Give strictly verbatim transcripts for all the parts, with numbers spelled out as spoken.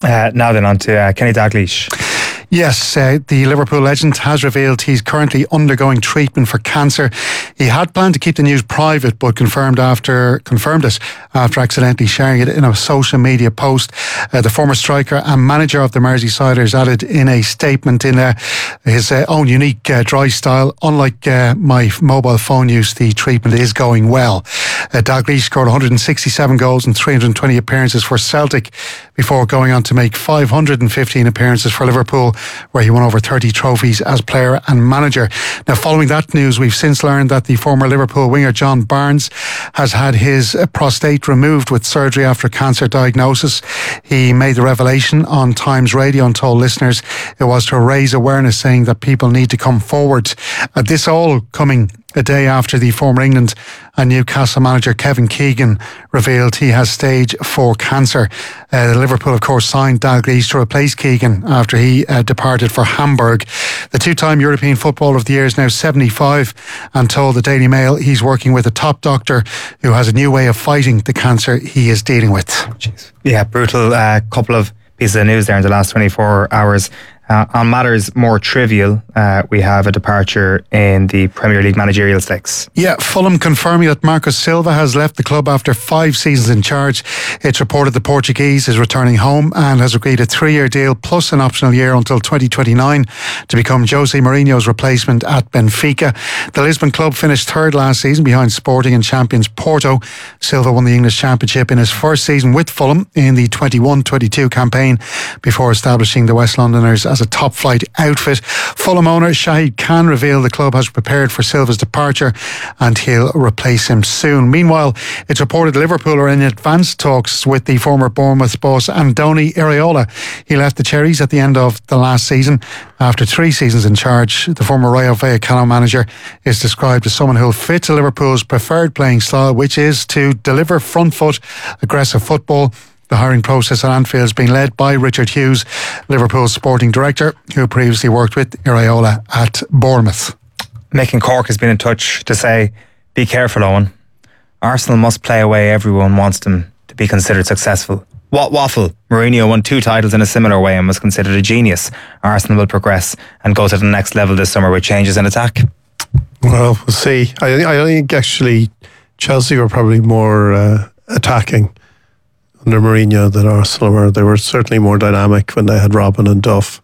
Uh, now then on to uh, Kenny Dalglish. Yes, uh, the Liverpool legend has revealed he's currently undergoing treatment for cancer. He had planned to keep the news private, but confirmed after confirmed it after accidentally sharing it in a social media post. Uh, the former striker and manager of the Merseysiders added in a statement in uh, his uh, own unique uh, dry style, "Unlike uh, my mobile phone use, the treatment is going well." Uh, Dalglish scored one hundred sixty-seven goals and three hundred twenty appearances for Celtic before going on to make five hundred fifteen appearances for Liverpool, where he won over thirty trophies as player and manager. Now, following that news, we've since learned that the former Liverpool winger John Barnes has had his prostate removed with surgery after cancer diagnosis. He made the revelation on Times Radio and told listeners it was to raise awareness, saying that people need to come forward. Uh, this all coming a day after the former England and Newcastle manager Kevin Keegan revealed he has stage four cancer. Uh, Liverpool, of course, signed Dalglish to replace Keegan after he uh, departed for Hamburg. The two-time European Footballer of the Year is now seventy-five and told the Daily Mail he's working with a top doctor who has a new way of fighting the cancer he is dealing with. Jeez. Yeah, brutal uh, couple of pieces of news there in the last twenty-four hours. Uh, on matters more trivial, uh, we have a departure in the Premier League managerial stakes. Yeah, Fulham confirming that Marcos Silva has left the club after five seasons in charge. It's reported the Portuguese is returning home and has agreed a three-year deal plus an optional year until twenty twenty-nine to become Jose Mourinho's replacement at Benfica. The Lisbon club finished third last season behind Sporting and champions Porto. Silva won the English Championship in his first season with Fulham in the twenty-one twenty-two campaign before establishing the West Londoners as a top flight outfit. Fulham owner Shahid Khan revealed the club has prepared for Silva's departure and he'll replace him soon. Meanwhile, it's reported Liverpool are in advanced talks with the former Bournemouth boss Andoni Iraola. He left the Cherries at the end of the last season after three seasons in charge. The former Rayo Vallecano manager is described as someone who'll fit to Liverpool's preferred playing style, which is to deliver front foot aggressive football. The hiring process at Anfield has been led by Richard Hughes, Liverpool's sporting director, who previously worked with Iraola at Bournemouth. Macon Cork has been in touch to say, be careful, Owen. Arsenal must play away everyone wants them to be considered successful. What waffle? Mourinho won two titles in a similar way and was considered a genius. Arsenal will progress and go to the next level this summer with changes in attack. Well, we'll see. I, I think actually Chelsea were probably more uh, attacking under Mourinho than Arsenal were. They were certainly more dynamic when they had Robin and Duff.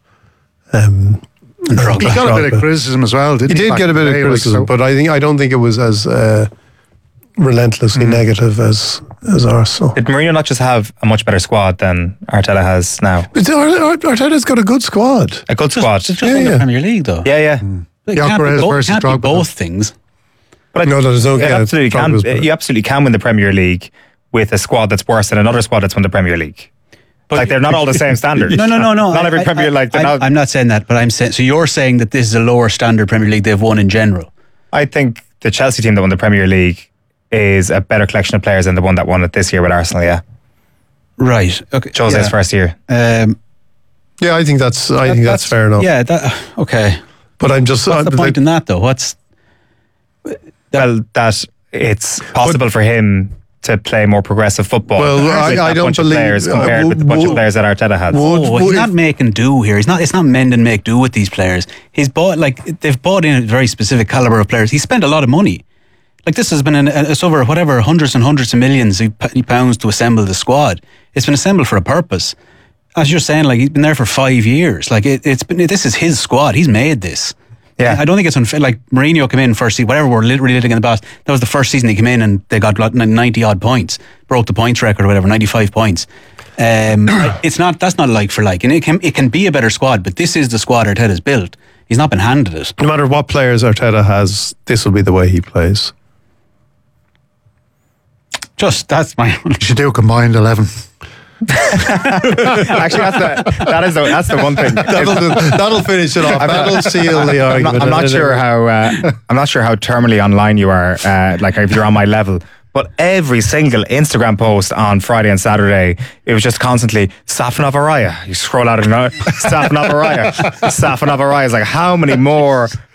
Um, he got a bit of criticism as well, didn't he? He did get a bit of criticism, like so. But I think I don't think it was as uh, relentlessly mm. negative as as Arsenal. Did Mourinho not just have a much better squad than Arteta has now? Arteta's got a good squad. A good squad. Just, just yeah, won yeah. the Premier League, though. Yeah, yeah. Mm. It can't, be, bo- can't be both things. But I, no, there's no. You absolutely can. You absolutely can win the Premier League with a squad that's worse than another squad that's won the Premier League. But like they're not all the same standard. No, no, no, no. Not every I, Premier I, League. I, not, I'm not saying that, but I'm saying. So you're saying that this is a lower standard Premier League they've won in general? I think the Chelsea team that won the Premier League is a better collection of players than the one that won it this year with Arsenal. Yeah. Right. Okay. Jose's yeah. first year. Um, yeah, I think that's. I that, think that's, that's fair enough. Yeah. That, okay. But I'm just. What's uh, the point like, in that though? What's that, well that it's possible but, for him to play more progressive football. Well, I, I don't bunch believe of players compared uh, with the bunch of players that Arteta has. Oh, well, he's not making do here. He's not. It's not mend and make do with these players. He's bought like they've bought in a very specific caliber of players. He spent a lot of money. Like this has been an, it's over whatever hundreds and hundreds of millions of pounds to assemble the squad. It's been assembled for a purpose. As you're saying, like he's been there for five years. Like it, it's been. This is his squad. He's made this. Yeah, I don't think it's unfair. Like Mourinho came in first season, whatever we're literally living in the past. That was the first season he came in and they got ninety odd points, broke the points record or whatever, ninety-five points. Um, it's not that's not like for like, and it can it can be a better squad, but this is the squad Arteta's built. He's not been handed it. No matter what players Arteta has, this will be the way he plays. Just that's my. You should do a combined eleven. Actually, that's the that is the, that's the one thing. That'll, do, that'll finish it off. That'll seal the argument. I'm not, I'm not sure how uh, I'm not sure how terminally online you are. Uh, like if you're on my level. But every single Instagram post on Friday and Saturday, it was just constantly Safin of Araya. You scroll out and Safin of Araya. Safin of Araya is like, how many more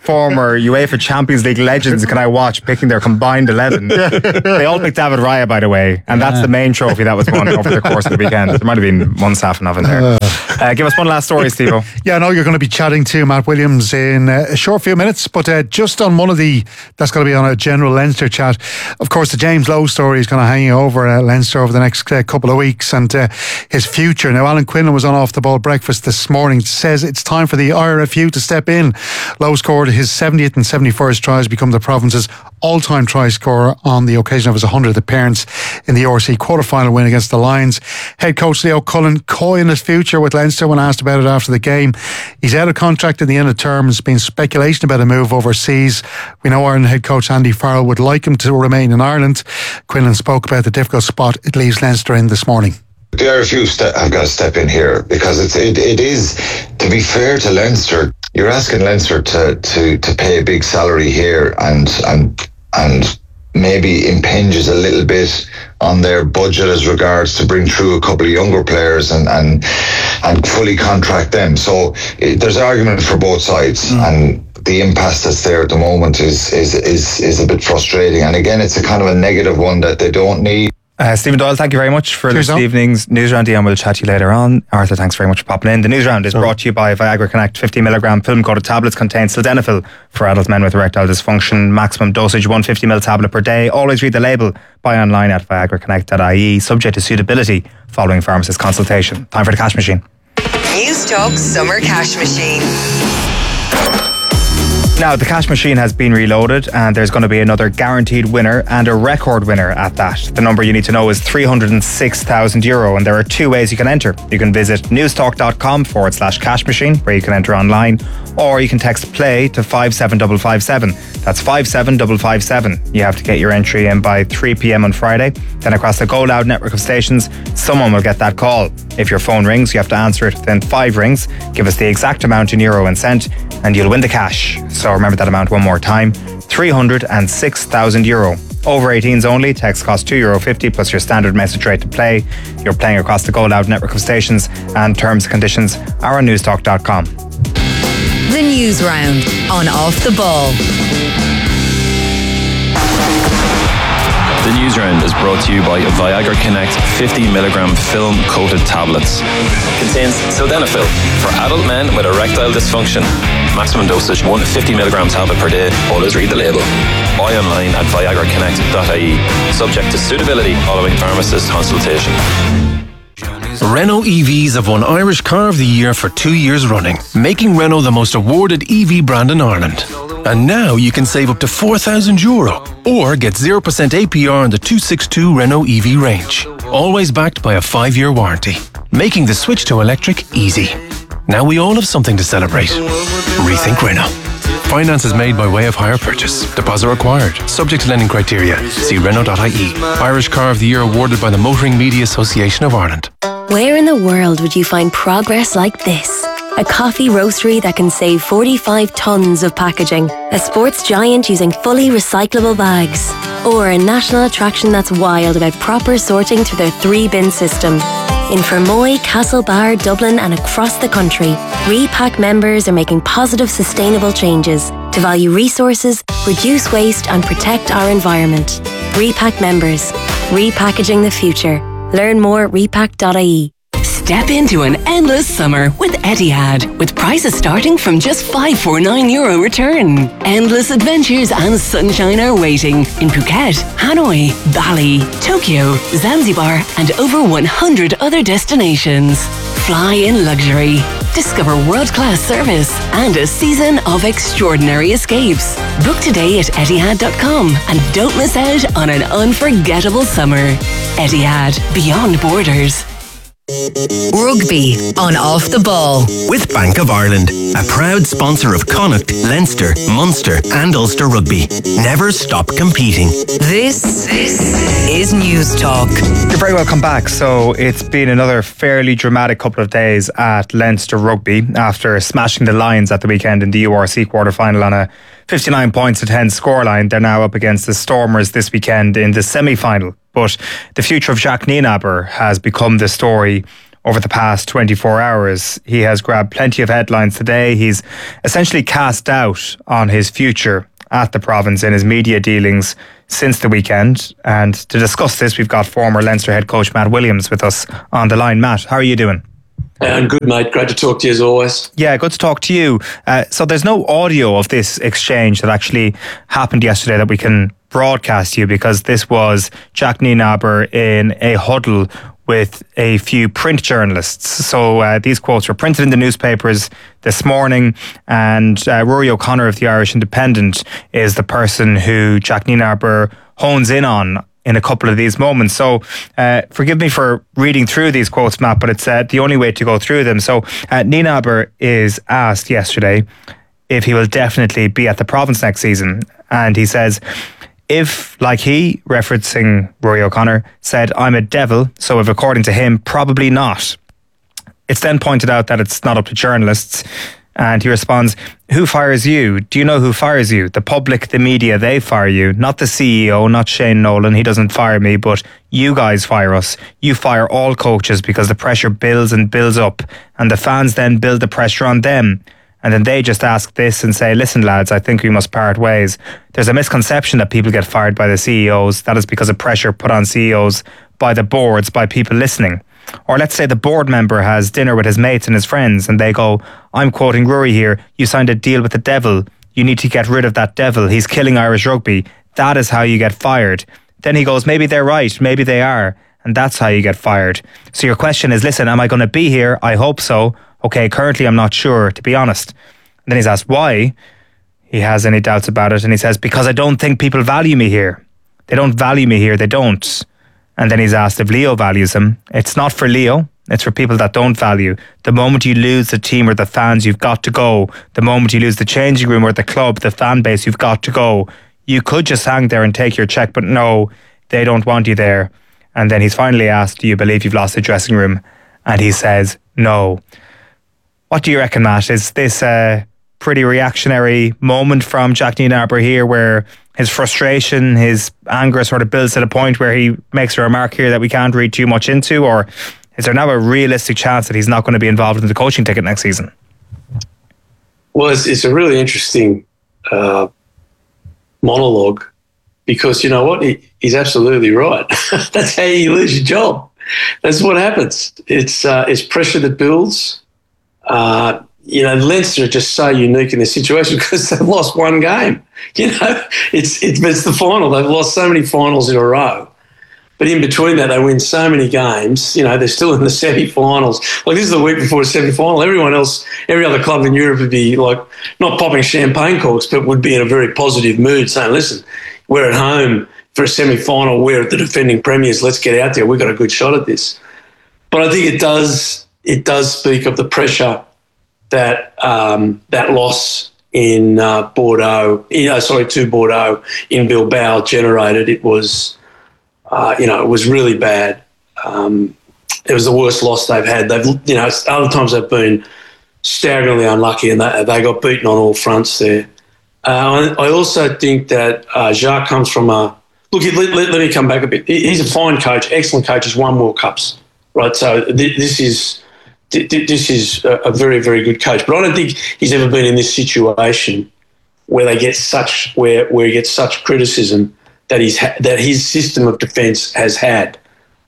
former UEFA Champions League legends can I watch picking their combined eleven? They all picked David Raya, by the way, and that's the main trophy that was won over the course of the weekend. There might have been one Safanov in there. Uh, give us one last story, Steve-O. Yeah, I know you're going to be chatting to Matt Williams in a short few minutes, but uh, just on one of the, that's going to be on a general Leinster chat. Of course, the James Lowe story is going to hang over uh, Leinster over the next uh, couple of weeks, and uh, his future. Now, Alan Quinlan was on Off the Ball Breakfast this morning, says it's time for the I R F U to step in. Lowe scored his seventieth and seventy-first tries to become the province's all-time try scorer on the occasion of his one hundredth appearance in the O R C quarter-final win against the Lions. Head coach Leo Cullen coy in his future with Leinster when asked about it after the game. He's out of contract at the end of term. There's been speculation about a move overseas. We know Ireland head coach Andy Farrell would like him to remain in Ireland. Quinlan spoke about the difficult spot it leaves Leinster in this morning. The I R F U ste- have got to step in here because it's, it, it is, to be fair to Leinster, you're asking Leinster to, to, to pay a big salary here and and and maybe impinges a little bit on their budget as regards to bring through a couple of younger players and and, and fully contract them. So it, there's argument for both sides, mm. and the impasse that's there at the moment is, is is is a bit frustrating. And again, it's a kind of a negative one that they don't need. Uh, Stephen Doyle, thank you very much for Cheers this on. evening's news round, and we'll chat to you later on. Arthur, thanks very much for popping in. The news round is brought to you by Viagra Connect. fifty milligram film coated tablets contain sildenafil for adult men with erectile dysfunction. Maximum dosage one hundred fifty milligram tablet per day. Always read the label. Buy online at viagra connect dot I E. Subject to suitability following pharmacist consultation. Time for the cash machine. News Talk Summer Cash Machine. Now, the cash machine has been reloaded and there's going to be another guaranteed winner and a record winner at that. The number you need to know is three hundred six thousand euro, and there are two ways you can enter. You can visit newstalk.com forward slash cash machine where you can enter online, or you can text play to five seven five five seven. That's five seven five five seven. You have to get your entry in by three p.m. on Friday. Then across the Go Loud network of stations, someone will get that call. If your phone rings, you have to answer it within five rings. Give us the exact amount in euro and cent and you'll win the cash. So remember that amount one more time, three hundred six thousand euro. Over eighteens only, text costs two euro fifty plus your standard message rate to play. You're playing across the Go Loud network of stations, and terms and conditions are on newstalk dot com. The News Round on Off the Ball. The News Round is brought to you by Viagra Connect fifty milligram film coated tablets. Contains sildenafil for adult men with erectile dysfunction. Maximum dosage one hundred fifty milligram tablet per day. Always read the label. Buy online at viagra connect dot I E. Subject to suitability following pharmacist consultation. Renault E Vs have won Irish Car of the Year for two years running, making Renault the most awarded E V brand in Ireland. And now you can save up to four thousand euro or get zero percent A P R on the two sixty-two Renault E V range. Always backed by a five-year warranty, making the switch to electric easy. Now we all have something to celebrate. Rethink Renault. Finance is made by way of hire purchase. Deposit required. Subject to lending criteria. See Renault dot I E. Irish Car of the Year awarded by the Motoring Media Association of Ireland. Where in the world would you find progress like this? A coffee roastery that can save forty-five tonnes of packaging. A sports giant using fully recyclable bags. Or a national attraction that's wild about proper sorting through their three-bin system. In Fermoy, Castlebar, Dublin and across the country, Repack members are making positive sustainable changes to value resources, reduce waste and protect our environment. Repack members. Repackaging the future. Learn more at repack dot I E. Step into an endless summer with Etihad, with prices starting from just five hundred forty-nine euro return. Endless adventures and sunshine are waiting in Phuket, Hanoi, Bali, Tokyo, Zanzibar and over one hundred other destinations. Fly in luxury. Discover world-class service and a season of extraordinary escapes. Book today at Etihad dot com and don't miss out on an unforgettable summer. Etihad, beyond borders. Rugby on Off the Ball. With Bank of Ireland, a proud sponsor of Connacht, Leinster, Munster and Ulster Rugby. Never stop competing. This, this is News Talk. You're very welcome back. So it's been another fairly dramatic couple of days at Leinster Rugby after smashing the Lions at the weekend in the U R C quarter-final on a fifty-nine points to ten scoreline. They're now up against the Stormers this weekend in the semi-final. But the future of Jacques Nienaber has become the story over the past twenty-four hours. He has grabbed plenty of headlines today. He's essentially cast doubt on his future at the province in his media dealings since the weekend. And to discuss this, we've got former Leinster head coach Matt Williams with us on the line. Matt, how are you doing? I'm good, mate. Great to talk to you as always. Yeah, good to talk to you. Uh, so there's no audio of this exchange that actually happened yesterday that we can broadcast you, because this was Jack Nienaber in a huddle with a few print journalists. So uh, these quotes were printed in the newspapers this morning, and uh, Rory O'Connor of the Irish Independent is the person who Jack Nienaber hones in on in a couple of these moments. So uh, forgive me for reading through these quotes, Matt, but it's uh, the only way to go through them. So uh, Nienaber is asked yesterday if he will definitely be at the province next season. And he says, if, like he, referencing Rory O'Connor, said, I'm a devil, so if according to him, probably not. It's then pointed out that it's not up to journalists. And he responds, who fires you? Do you know who fires you? The public, the media, they fire you. Not the C E O, not Shane Nolan. He doesn't fire me, but you guys fire us. You fire all coaches because the pressure builds and builds up. And the fans then build the pressure on them. And then they just ask this and say, listen, lads, I think we must part ways. There's a misconception that people get fired by the C E Os. That is because of pressure put on C E Os by the boards, by people listening. Or let's say the board member has dinner with his mates and his friends and they go, I'm quoting Rory here, you signed a deal with the devil. You need to get rid of that devil. He's killing Irish rugby. That is how you get fired. Then he goes, maybe they're right. Maybe they are. And that's how you get fired. So your question is, listen, am I going to be here? I hope so. Okay, currently I'm not sure, to be honest. And then he's asked why he has any doubts about it. And he says, because I don't think people value me here. They don't value me here. They don't. And then he's asked if Leo values him. It's not for Leo. It's for people that don't value. The moment you lose the team or the fans, you've got to go. The moment you lose the changing room or the club, the fan base, you've got to go. You could just hang there and take your check, but no, they don't want you there. And then he's finally asked, do you believe you've lost the dressing room? And he says, no. What do you reckon, Matt? Is this a pretty reactionary moment from Jack Nienaber here where his frustration, his anger sort of builds to the point where he makes a remark here that we can't read too much into? Or is there now a realistic chance that he's not going to be involved in the coaching ticket next season? Well, it's, it's a really interesting uh, monologue because, you know what, he, he's absolutely right. That's how you lose your job. That's what happens. It's, uh, it's pressure that builds. Uh, you know, Leinster are just so unique in their situation because they've lost one game. You know, it's, it's it's the final. They've lost so many finals in a row. But in between that, they win so many games. You know, they're still in the semi-finals. Like, this is the week before the semi-final. Everyone else, every other club in Europe would be, like, not popping champagne corks, but would be in a very positive mood saying, listen, we're at home for a semi-final. We're at the defending premiers. Let's get out there. We've got a good shot at this. But I think it does... It does speak of the pressure that um, that loss in uh, Bordeaux, you know, sorry, to Bordeaux in Bilbao generated. It was, uh, you know, it was really bad. Um, it was the worst loss they've had. They've, you know, other times they've been staggeringly unlucky, and they, they got beaten on all fronts there. Uh, I also think that uh, Jacques comes from a look. Let, let, let me come back a bit. He's a fine coach, excellent coach. He's won World Cups, right? So th- this is. This is a very, very good coach, but I don't think he's ever been in this situation where they get such where where he gets such criticism that he's ha- that his system of defence has had,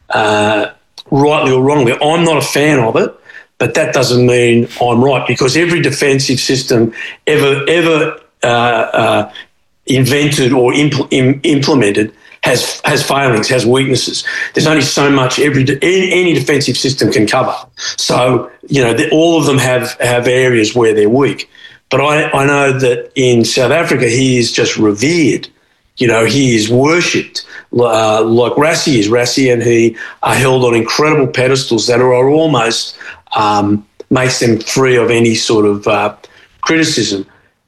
uh, rightly or wrongly. I'm not a fan of it, but that doesn't mean I'm right because every defensive system ever ever uh, uh, invented or impl- im- implemented. has has failings, has weaknesses. There's only so much every any, any defensive system can cover. So, you know, the, all of them have, have areas where they're weak. But I, I know that in South Africa, he is just revered. You know, he is worshipped uh, like Rassie is. Rassie and he are held on incredible pedestals that are almost um, makes them free of any sort of uh, criticism.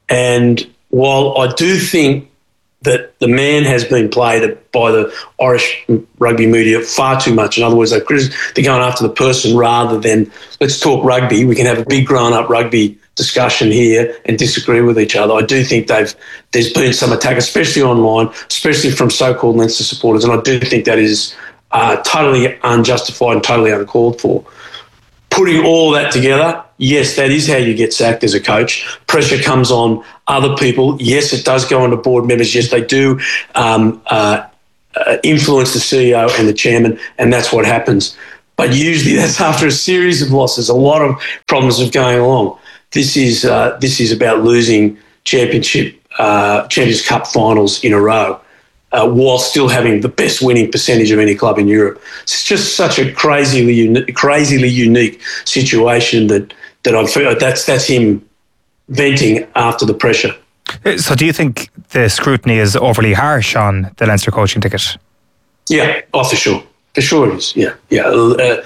And while I do think that the man has been played by the Irish rugby media far too much. In other words, they're going after the person rather than let's talk rugby. We can have a big grown-up rugby discussion here and disagree with each other. I do think they've there's been some attack, especially online, especially from so-called Leinster supporters, and I do think that is uh, totally unjustified and totally uncalled for. putting all that together, yes, that is how you get sacked as a coach. Pressure comes on other people. Yes, it does go on to board members. Yes, they do um, uh, uh, influence the C E O and the chairman, and that's what happens. But usually that's after a series of losses, a lot of problems of going along. This is uh, this is about losing championship, uh, Champions Cup finals in a row, uh, while still having the best winning percentage of any club in Europe. It's just such a crazily uni- crazily unique situation that that I feel that's that's him venting after the pressure. So, do you think the scrutiny is overly harsh on the Leinster coaching ticket? Yeah, oh, for sure. For sure it is. Yeah, yeah. Uh,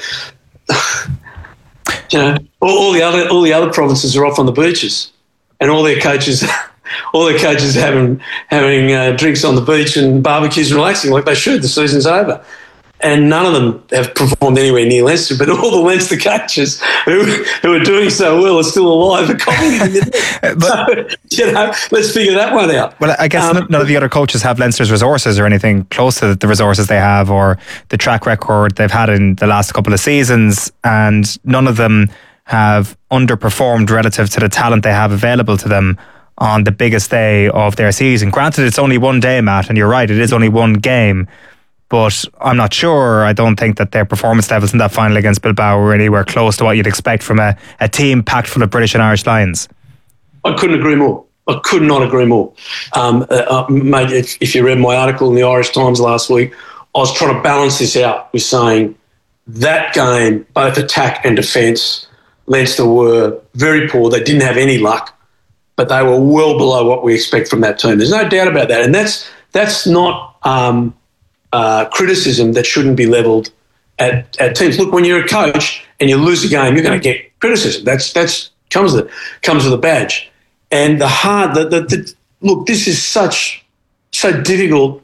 you know, all, all the other all the other provinces are off on the beaches, and all their coaches, all their coaches having having uh, drinks on the beach and barbecues, and relaxing like they should. The season's over, and none of them have performed anywhere near Leinster. But all the Leinster coaches who who are doing so well are still alive and commenting. But so, you know, let's figure that one out. Well, I guess Um, none of the other coaches have Leinster's resources or anything close to the resources they have or the track record they've had in the last couple of seasons, and none of them have underperformed relative to the talent they have available to them on the biggest day of their season. Granted, it's only one day, Matt, and you're right, it is only one game. But I'm not sure. I don't think that their performance levels in that final against Bilbao were anywhere close to what you'd expect from a, a team packed full of British and Irish Lions. I couldn't agree more. I could not agree more. Um, uh, uh, mate, if, if you read my article in the Irish Times last week, I was trying to balance this out with saying that game, both attack and defence, Leinster were very poor. They didn't have any luck, but they were well below what we expect from that team. There's no doubt about that. And that's that's not um, uh, criticism that shouldn't be levelled at, at teams. Look, when you're a coach and you lose a game, you're going to get criticism. That's that's comes with it, comes with a badge. And the hard, the, the, the look, this is such so difficult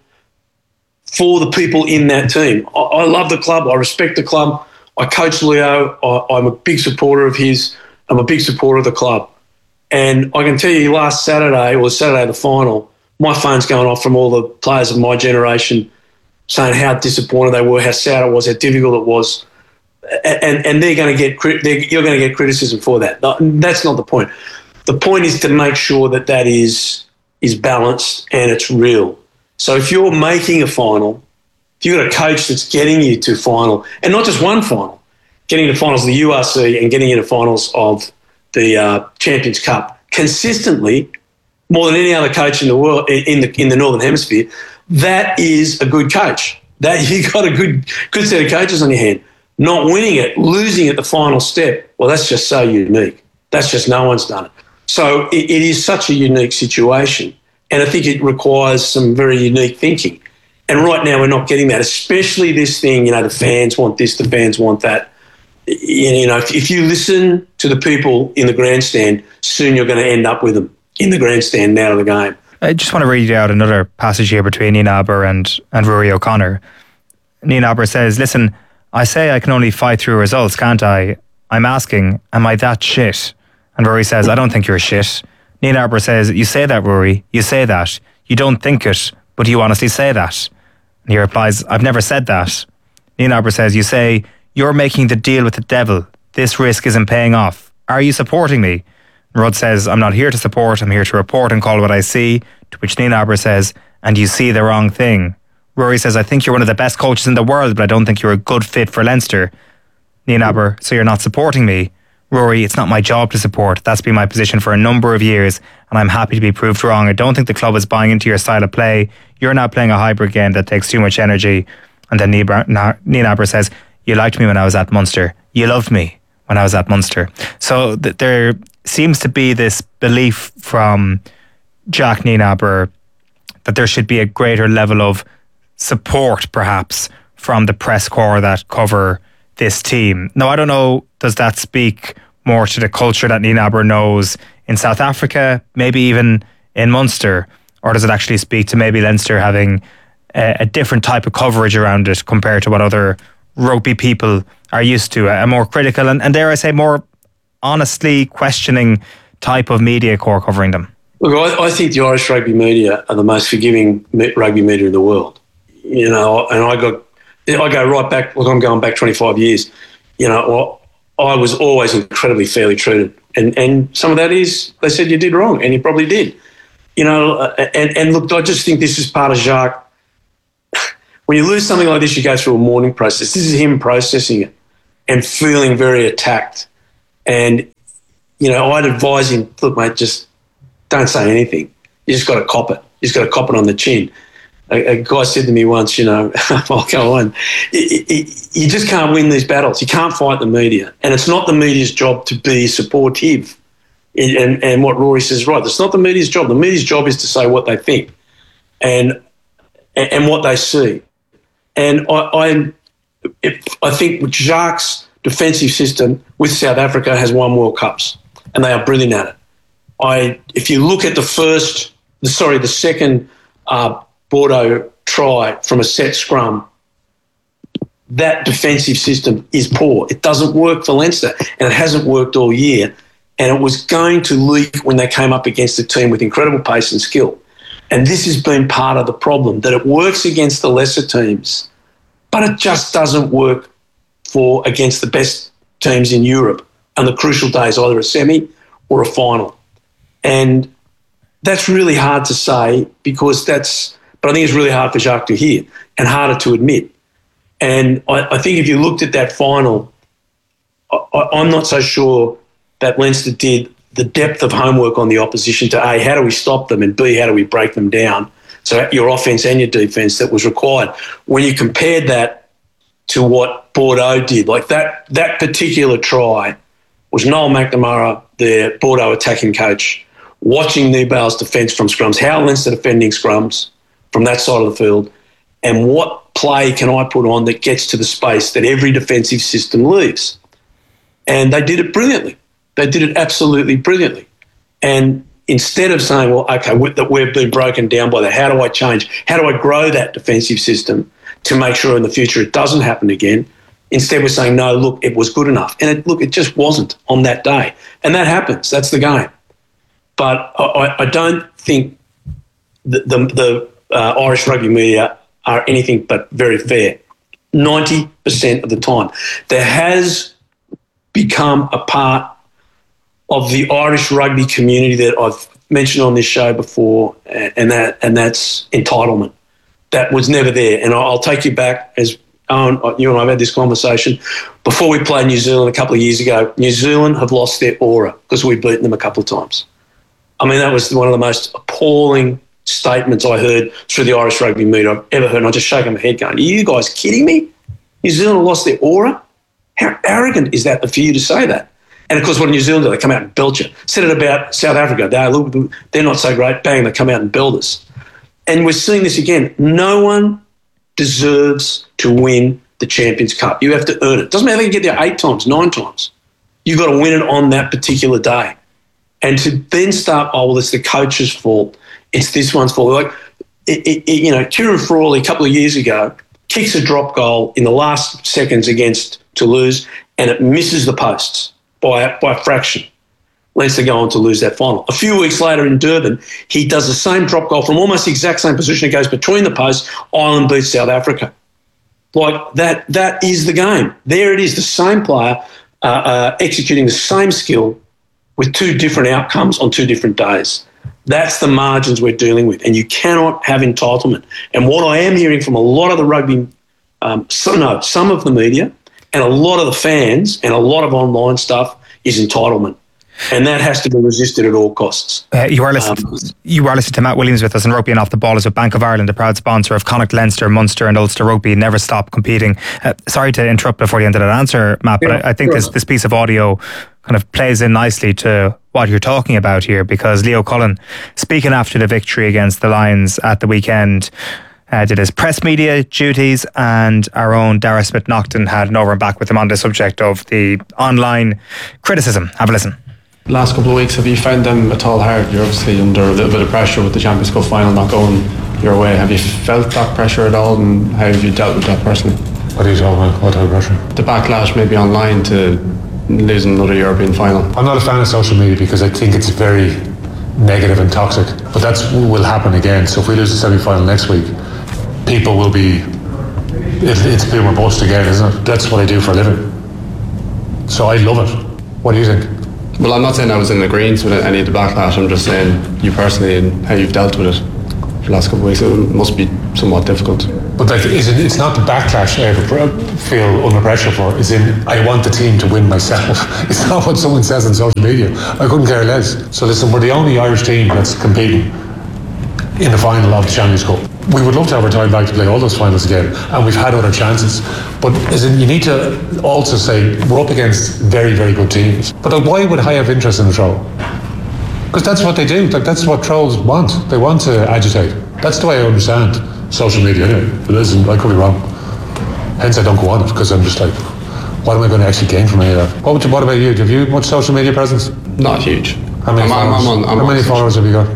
for the people in that team. I, I love the club. I respect the club. I coach Leo. I, I'm a big supporter of his. I'm a big supporter of the club. And I can tell you last Saturday, or Saturday of the final, my phone's going off from all the players of my generation saying how disappointed they were, how sad it was, how difficult it was. And, and they're going to get, they're, you're going to get criticism for that. That's not the point. The point is to make sure that that is is balanced and it's real. So if you're making a final, if you've got a coach that's getting you to final, and not just one final, getting to finals of the U R C and getting into finals of the uh, Champions Cup consistently, more than any other coach in the world in the in the Northern Hemisphere, that is a good coach. That you've got a good good set of coaches on your hand. Not winning it, losing at the final step, well, that's just so unique. That's just no one's done it. So it, it is such a unique situation, and I think it requires some very unique thinking. And right now we're not getting that, especially this thing, you know, the fans want this, the fans want that. You know, if, if you listen to the people in the grandstand, soon you're going to end up with them in the grandstand out of the game. I just want to read out another passage here between Nienaber and, and Rory O'Connor. Nienaber says, listen, I say I can only fight through results, can't I? I'm asking, am I that shit? And Rory says, I don't think you're shit. Nienaber says, you say that, Rory, you say that. You don't think it, but you honestly say that. And he replies, I've never said that. Nienaber says, you say, you're making the deal with the devil. This risk isn't paying off. Are you supporting me? And Rudd says, I'm not here to support, I'm here to report and call what I see. To which Nienaber says, and you see the wrong thing. Rory says, I think you're one of the best coaches in the world, but I don't think you're a good fit for Leinster. Nienaber, so you're not supporting me? Rory, it's not my job to support. That's been my position for a number of years, and I'm happy to be proved wrong. I don't think the club is buying into your style of play. You're now playing a hybrid game that takes too much energy. And then Nienaber says, you liked me when I was at Munster. You loved me when I was at Munster. So th- there seems to be this belief from Jack Nienaber that there should be a greater level of support, perhaps, from the press corps that cover this team. Now, I don't know, does that speak more to the culture that Nienaber knows in South Africa, maybe even in Munster, or does it actually speak to maybe Leinster having a, a different type of coverage around it compared to what other rugby people are used to, a more critical and, and dare I say, more honestly questioning type of media corps covering them? Look, I, I think the Irish rugby media are the most forgiving rugby media in the world. You know, and I got, I go right back. Look, I'm going back twenty-five years. You know, I was always incredibly fairly treated. And and some of that is, they said you did wrong, and you probably did. You know, and, and look, I just think this is part of Jacques. When you lose something like this, you go through a mourning process. This is him processing it and feeling very attacked. And, you know, I'd advise him, look, mate, just don't say anything. You just got to cop it. You just got to cop it on the chin. A, a guy said to me once, you know, I'll go on, you, you just can't win these battles. You can't fight the media. And it's not the media's job to be supportive. And, and, and what Rory says is right. It's not the media's job. The media's job is to say what they think and and, and what they see. And I, I, if, I think Jacques' defensive system with South Africa has won World Cups, and they are brilliant at it. I, if you look at the first, the, sorry, the second uh, Bordeaux try from a set scrum, that defensive system is poor. It doesn't work for Leinster, and it hasn't worked all year. And it was going to leak when they came up against a team with incredible pace and skill. And this has been part of the problem, that it works against the lesser teams, but it just doesn't work for against the best teams in Europe on the crucial days, either a semi or a final. And that's really hard to say because that's, but I think it's really hard for Jacques to hear and harder to admit. And I, I think if you looked at that final, I, I'm not so sure that Leinster did the depth of homework on the opposition to A, how do we stop them, and B, how do we break them down? So your offence and your defence that was required. When you compared that to what Bordeaux did, like that that particular try was Noel McNamara, their Bordeaux attacking coach, watching Nibale's defence from scrums, how Leinster defending scrums from that side of the field, and what play can I put on that gets to the space that every defensive system leaves. And they did it brilliantly. They did it absolutely brilliantly. And instead of saying, well, okay, that we've been broken down by that, how do I change? How do I grow that defensive system to make sure in the future it doesn't happen again? Instead, we're saying, no, look, it was good enough. And it, look, it just wasn't on that day. And that happens. That's the game. But I, I don't think the, the, the uh, Irish rugby media are anything but very fair. ninety percent of the time. There has become a part of the Irish rugby community that I've mentioned on this show before, and that and that's entitlement. That was never there. And I'll take you back, as Owen, you and I have had this conversation, before we played New Zealand a couple of years ago. New Zealand have lost their aura because we've beaten them a couple of times. I mean, that was one of the most appalling statements I heard through the Irish rugby media I've ever heard, and I just shaking my head going, are you guys kidding me? New Zealand have lost their aura? How arrogant is that for you to say that? And, of course, what New Zealand do? They come out and belt you. Said it about South Africa. They are, they're not so great. Bang, they come out and belt us. And we're seeing this again. No one deserves to win the Champions Cup. You have to earn it. Doesn't matter if you get there eight times, nine times. You've got to win it on that particular day. And to then start, oh, well, it's the coach's fault. It's this one's fault. Like, it, it, you know, Kieran Frawley a couple of years ago kicks a drop goal in the last seconds against Toulouse, and it misses the posts by, by a fraction. Leinster go on to lose that final. A few weeks later in Durban, he does the same drop goal from almost the exact same position. It goes between the posts. Ireland beats South Africa. Like, that, that is the game. There it is, the same player uh, uh, executing the same skill with two different outcomes on two different days. That's the margins we're dealing with, and you cannot have entitlement. And what I am hearing from a lot of the rugby, um, some, no, some of the media and a lot of the fans and a lot of online stuff is entitlement. And that has to be resisted at all costs. Uh, you are listening. Um, you are listening to Matt Williams with us, and Rugby and Off the Ball is with Bank of Ireland, a proud sponsor of Connacht, Leinster, Munster, and Ulster Rugby. Never stop competing. Uh, sorry to interrupt before the end of that answer, Matt, but yeah, I, I think sure. this this piece of audio kind of plays in nicely to what you're talking about here, because Leo Cullen, speaking after the victory against the Lions at the weekend, uh, did his press media duties, and our own Dara Smith-Naughton had an over and back with him on the subject of the online criticism. Have a listen. Last couple of weeks, have you found them at all hard? You're obviously under a little bit of pressure with the Champions Cup final not going your way. Have you felt that pressure at all, and how have you dealt with that personally? What are you talking about? What type of pressure? The backlash maybe online to losing another European final. I'm not a fan of social media because I think it's very negative and toxic, but that will happen again. So if we lose the semi-final next week, people will be, it, it's boomer bust again, isn't it? That's what I do for a living. So I love it. What do you think? Well, I'm not saying I was in agreement with any of the backlash. I'm just saying you personally and how you've dealt with it for the last couple of weeks. It must be somewhat difficult. But like, is it, it's not the backlash I ever feel under pressure for. It's in, I want the team to win myself. It's not what someone says on social media. I couldn't care less. So listen, we're the only Irish team that's competing in the final of the Champions Cup. We would love to have our time back to play all those finals again, and we've had other chances. But as in, you need to also say we're up against very, very good teams. But like, why would I have interest in the troll? Because that's what they do. Like, that's what trolls want. They want to agitate. That's the way I understand social media anyway. But listen, I could be wrong. Hence I don't go on it, because I'm just like, what am I going to actually gain from any of that? What, what about you? Have you much social media presence? Not huge. How many I'm, followers, I'm on, I'm how many on followers have you got?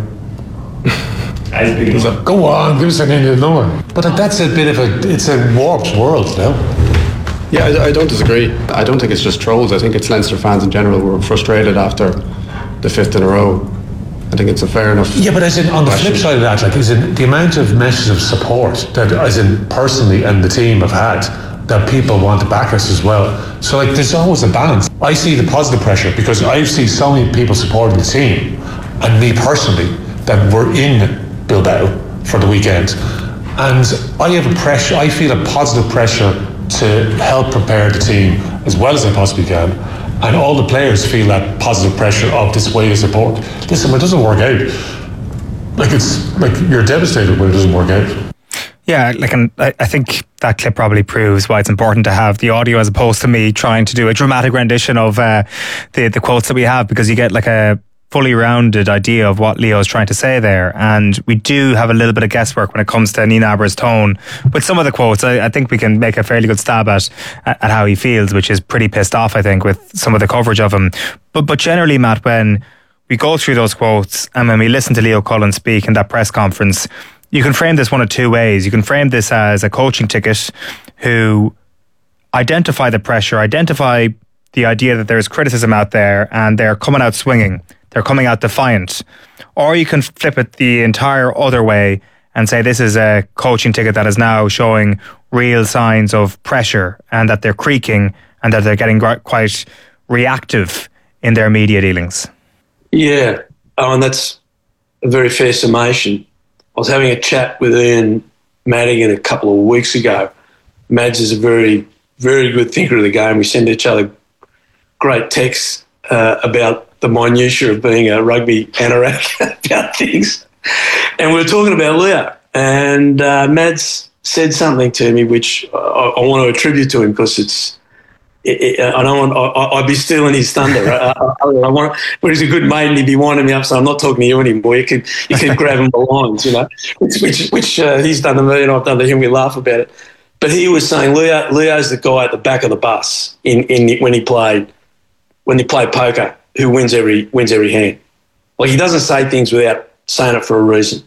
Go on, give us an Indian number. But that's a bit of a, it's a warped world now. Yeah, I, I don't disagree. I don't think it's just trolls. I think it's Leinster fans in general who are frustrated after the fifth in a row. I think it's a fair enough. Yeah, but as in, on the flip side of that, like, is in the amount of messages of support that, as in, personally and the team have had, that people want to back us as well. So, like, there's always a balance. I see the positive pressure because I see so many people supporting the team, and me personally, that we're in Bilbao for the weekend, and I have a pressure. I feel a positive pressure to help prepare the team as well as I possibly can, and all the players feel that positive pressure of this way of support. Listen, when it doesn't work out, like it's like you're devastated when it doesn't work out. Yeah, like, and I, I think that clip probably proves why it's important to have the audio as opposed to me trying to do a dramatic rendition of uh, the the quotes that we have, because you get like a fully rounded idea of what Leo is trying to say there. And we do have a little bit of guesswork when it comes to Nienaber's tone. With some of the quotes, I, I think we can make a fairly good stab at, at how he feels, which is pretty pissed off, I think, with some of the coverage of him. But, but generally, Matt, when we go through those quotes and when we listen to Leo Cullen speak in that press conference, you can frame this one of two ways. You can frame this as a coaching ticket who identify the pressure, identify the idea that there is criticism out there and they're coming out swinging. They're coming out defiant. Or you can flip it the entire other way and say this is a coaching ticket that is now showing real signs of pressure and that they're creaking and that they're getting quite reactive in their media dealings. Yeah, oh, and that's a very fair summation. I was having a chat with Ian Madigan a couple of weeks ago. Mads is a very, very good thinker of the game. We send each other great texts uh, about the minutiae of being a rugby anorak about things. And we were talking about Leo. And uh, Mads said something to me which I, I want to attribute to him because it's, it, it, I don't want, I, I'd be stealing his thunder. I, I, I want, but he's a good mate and he'd be winding me up, so I'm not talking to you anymore. You could, you could grab him the lines, you know, which, which, which uh, he's done to me and I've done to him. We laugh about it. But he was saying Leo, Leo's the guy at the back of the bus in, in when he played, when he played poker, who wins every wins every hand. Like, he doesn't say things without saying it for a reason.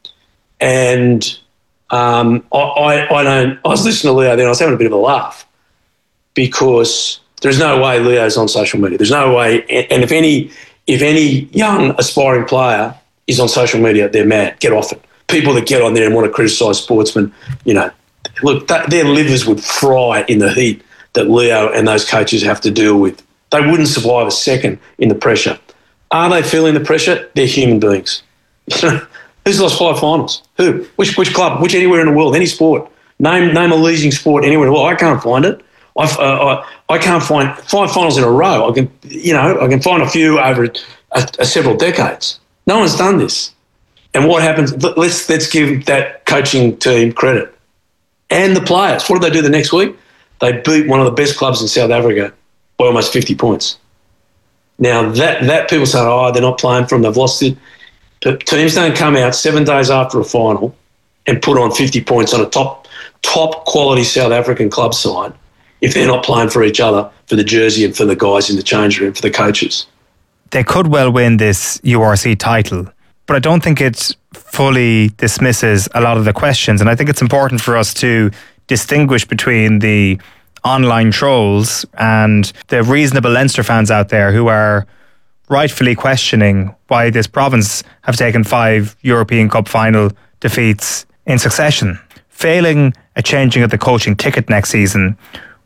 And um, I, I, I don't. I was listening to Leo then. I was having a bit of a laugh because there's no way Leo's on social media. There's no way. And if any if any young aspiring player is on social media, they're mad. Get off it. People that get on there and want to criticise sportsmen, you know, look, that, their livers would fry in the heat that Leo and those coaches have to deal with. They wouldn't survive a second in the pressure. Are they feeling the pressure? They're human beings. Who's lost five finals? Who? Which which club? Which anywhere in the world? Any sport? Name name a losing sport anywhere in the world. I can't find it. I've, uh, I I can't find five finals in a row. I can you know I can find a few over a, a, several decades. No one's done this. And what happens? Let's let's give that coaching team credit and the players. What did they do the next week? They beat one of the best clubs in South Africa by almost fifty points. Now, that that people say, oh, they're not playing for them, they've lost it. But teams don't come out seven days after a final and put on fifty points on a top top quality South African club side if they're not playing for each other, for the jersey and for the guys in the change room, for the coaches. They could well win this U R C title, but I don't think it fully dismisses a lot of the questions. And I think it's important for us to distinguish between the online trolls and the reasonable Leinster fans out there who are rightfully questioning why this province have taken five European Cup final defeats in succession. Failing a changing of the coaching ticket next season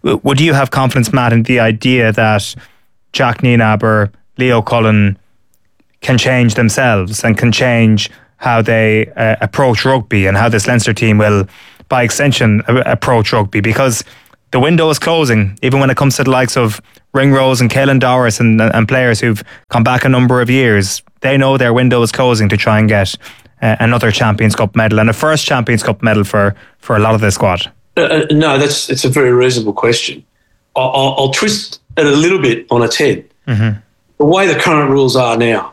W- Would you have confidence, Matt, in the idea that Jack Nienaber, Leo Cullen can change themselves and can change how they uh, approach rugby and how this Leinster team will, by extension, uh, approach rugby? Because the window is closing, even when it comes to the likes of Ringrose and Caelan Doris and, and players who've come back a number of years. They know their window is closing to try and get uh, another Champions Cup medal and a first Champions Cup medal for, for a lot of the squad. Uh, no, that's it's a very reasonable question. I'll, I'll, I'll twist it a little bit on its head. Mm-hmm. The way the current rules are now,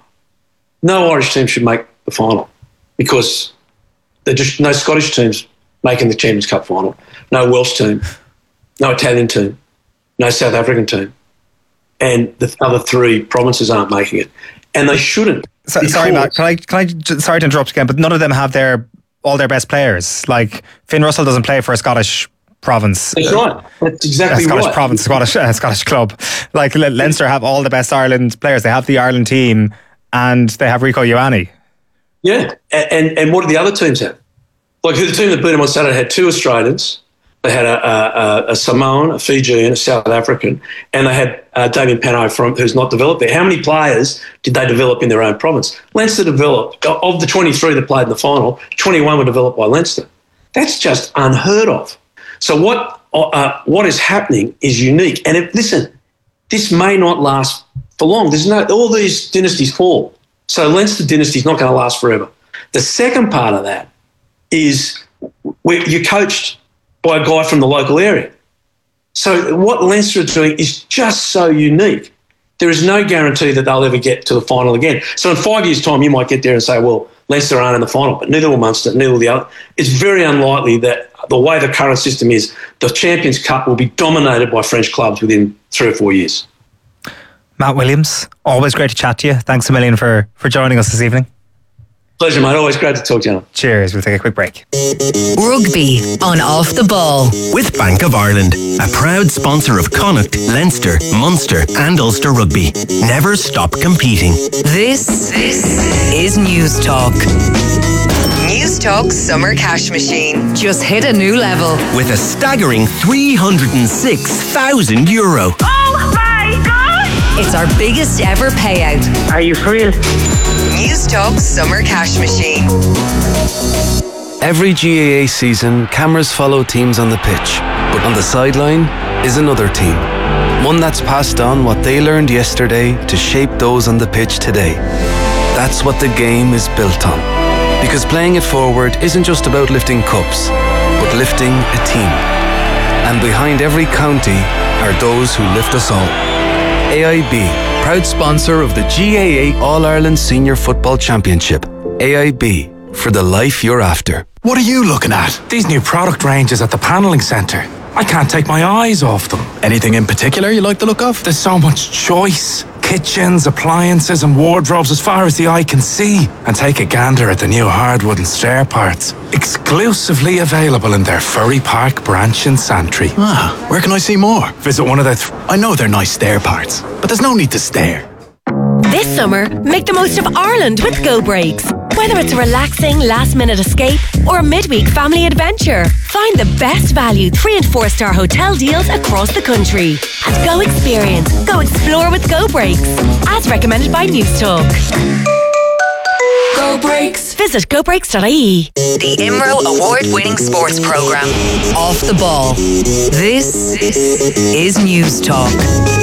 no Irish team should make the final because there's just no Scottish teams making the Champions Cup final, no Welsh team, no Italian team, no South African team, and the other three provinces aren't making it, and they shouldn't. So, sorry, Matt. Can I? Can I? j- Sorry to interrupt again, but none of them have their all their best players. Like Finn Russell doesn't play for a Scottish province. That's right. That's exactly a Scottish right. province, Scottish uh, Scottish club. Like Le- Leinster have all the best Ireland players. They have the Ireland team, and they have Rico Ioane. Yeah, and, and and what do the other teams have? Like the team that beat them on Saturday had two Australians. They had a, a, a Samoan, a Fijian, a South African, and they had uh, Damien Pano from who's not developed there. How many players did they develop in their own province? Leinster developed, of the twenty-three that played in the final, twenty-one were developed by Leinster. That's just unheard of. So what uh, what is happening is unique. And if, listen, this may not last for long. There's no all these dynasties fall. So Leinster dynasty is not going to last forever. The second part of that is where you're coached by a guy from the local area. So what Leinster are doing is just so unique. There is no guarantee that they'll ever get to the final again. So in five years' time, you might get there and say, well, Leinster aren't in the final, but neither will Munster, neither will the other. It's very unlikely that the way the current system is, the Champions Cup will be dominated by French clubs within three or four years. Matt Williams, always great to chat to you. Thanks a million for, for joining us this evening. Pleasure, mate. Always great to talk to you. Cheers. We'll take a quick break. Rugby on Off the Ball. With Bank of Ireland, a proud sponsor of Connacht, Leinster, Munster and Ulster Rugby. Never stop competing. This, this is News Talk. News Talk Summer Cash Machine just hit a new level. With a staggering three hundred six thousand euro. Oh my God! It's our biggest ever payout. Are you for real? News Talk Summer Cash Machine. Every G A A season, cameras follow teams on the pitch, but on the sideline is another team. One that's passed on what they learned yesterday to shape those on the pitch today. That's what the game is built on. Because playing it forward isn't just about lifting cups, but lifting a team. And behind every county are those who lift us all. A I B, proud sponsor of the G A A All-Ireland Senior Football Championship. A I B, for the life you're after. What are you looking at? These new product ranges at the Panelling Centre. I can't take my eyes off them. Anything in particular you like the look of? There's so much choice. Kitchens, appliances and wardrobes as far as the eye can see. And take a gander at the new hardwood and stair parts. Exclusively available in their Furry Park branch in Santry. Ah, where can I see more? Visit one of their... Th- I know they're nice stair parts, but there's no need to stare. This summer, make the most of Ireland with Go Breaks. Whether it's a relaxing last-minute escape or a midweek family adventure, find the best value three and four star hotel deals across the country. And go experience, go explore with Go Breaks, as recommended by News Talk. Go Breaks. Visit go breaks dot I E. The I M R O award-winning sports programme, Off the Ball. This is News Talk.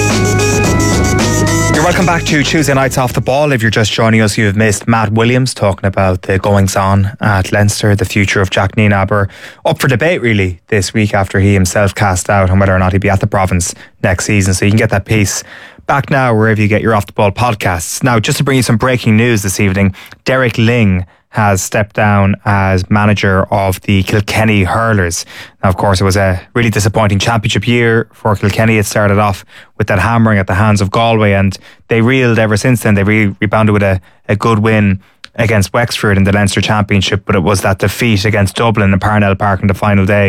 You're welcome back to Tuesday Nights Off the Ball. If you're just joining us, you've missed Matt Williams talking about the goings-on at Leinster, the future of Jack Nienaber, up for debate really this week after he himself cast out on whether or not he'd be at the province next season. So you can get that piece back now wherever you get your Off the Ball podcasts. Now, just to bring you some breaking news this evening, Derek Ling has stepped down as manager of the Kilkenny Hurlers. Now, of course, it was a really disappointing championship year for Kilkenny. It started off with that hammering at the hands of Galway, and they reeled ever since then. They re- rebounded with a, a good win against Wexford in the Leinster Championship, but it was that defeat against Dublin in Parnell Park on the final day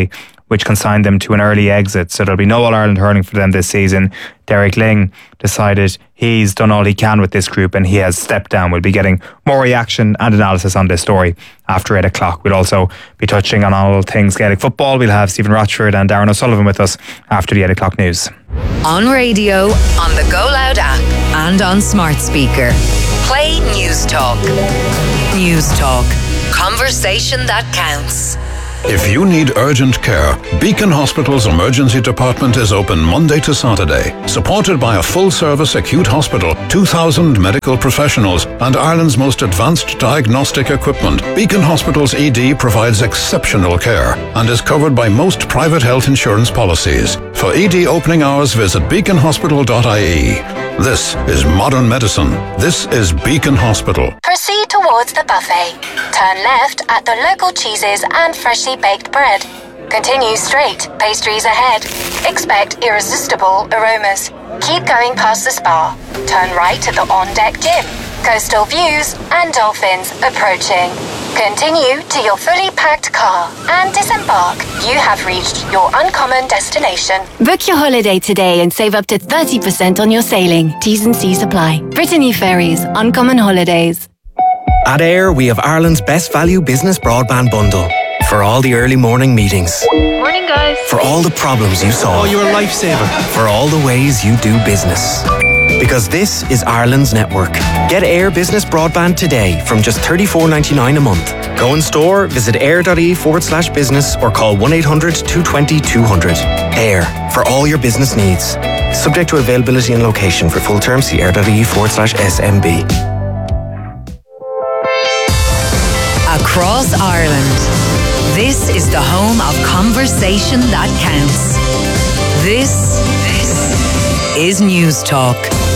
which consigned them to an early exit. So there'll be no All-Ireland hurling for them this season. Derek Ling decided he's done all he can with this group and he has stepped down. We'll be getting more reaction and analysis on this story after eight o'clock. We'll also be touching on all things Gaelic football. We'll have Stephen Rochford and Darren O'Sullivan with us after the eight o'clock news. On radio, on the Go Loud app and on smart speaker. Play News Talk. News Talk. Conversation that counts. If you need urgent care, Beacon Hospital's emergency department is open Monday to Saturday. Supported by a full-service acute hospital, two thousand medical professionals, and Ireland's most advanced diagnostic equipment, Beacon Hospital's E D provides exceptional care and is covered by most private health insurance policies. For E D opening hours, visit beacon hospital dot I E. This is modern medicine. This is Beacon Hospital. Proceed towards the buffet. Turn left at the local cheeses and freshly baked bread. Continue straight, pastries ahead. Expect irresistible aromas. Keep going past the spa. Turn right at the on-deck gym. Coastal views and dolphins approaching. Continue to your fully packed car and disembark. You have reached your uncommon destination. Book your holiday today and save up to thirty percent on your sailing. T's and C's apply. Brittany Ferries, Uncommon Holidays. At Air, we have Ireland's best value business broadband bundle. For all the early morning meetings. Morning, guys. For all the problems you solve. Oh, you're a lifesaver. For all the ways you do business. Because this is Ireland's network. Get Air Business Broadband today from just thirty-four ninety-nine a month. Go in store, visit air.ie forward slash business or call one eight hundred two two zero two hundred. Air, for all your business needs. Subject to availability and location. For full terms, see air.ie forward slash SMB. Across Ireland, this is the home of conversation that counts. This, this is News Talk.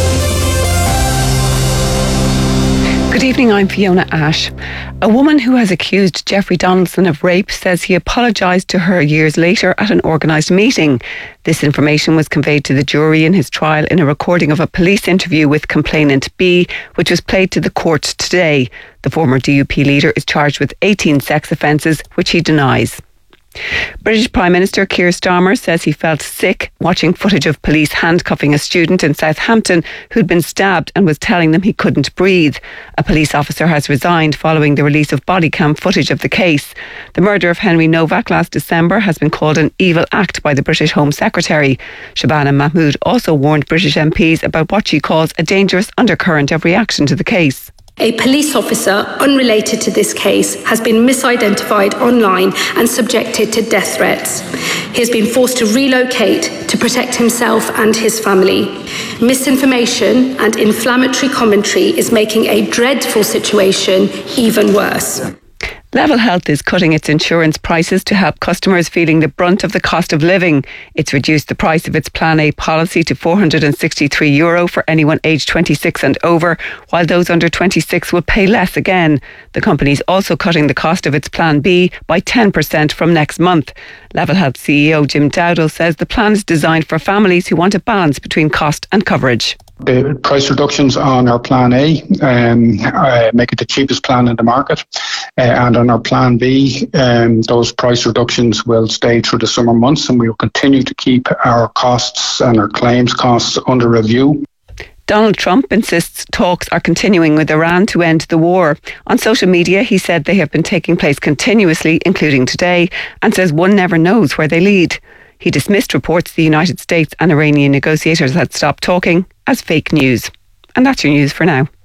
Good evening, I'm Fiona Ash. A woman who has accused Jeffrey Donaldson of rape says he apologised to her years later at an organised meeting. This information was conveyed to the jury in his trial in a recording of a police interview with complainant B, which was played to the court today. The former D U P leader is charged with eighteen sex offences, which he denies. British Prime Minister Keir Starmer says he felt sick watching footage of police handcuffing a student in Southampton who'd been stabbed and was telling them he couldn't breathe. A police officer has resigned following the release of body cam footage of the case. The murder of Henry Novak last December has been called an evil act by the British Home Secretary. Shabana Mahmood also warned British M Ps about what she calls a dangerous undercurrent of reaction to the case. A police officer unrelated to this case has been misidentified online and subjected to death threats. He has been forced to relocate to protect himself and his family. Misinformation and inflammatory commentary is making a dreadful situation even worse. Level Health is cutting its insurance prices to help customers feeling the brunt of the cost of living. It's reduced the price of its Plan A policy to four hundred sixty-three euro for anyone aged twenty-six and over, while those under twenty-six will pay less again. The company is also cutting the cost of its Plan B by ten percent from next month. Level Health C E O Jim Dowdall says the plan is designed for families who want a balance between cost and coverage. The price reductions on our Plan A um, uh, make it the cheapest plan in the market. Uh, and on our Plan B, um, those price reductions will stay through the summer months, and we will continue to keep our costs and our claims costs under review. Donald Trump insists talks are continuing with Iran to end the war. On social media, he said they have been taking place continuously, including today, and says one never knows where they lead. He dismissed reports the United States and Iranian negotiators had stopped talking as fake news. And that's your news for now.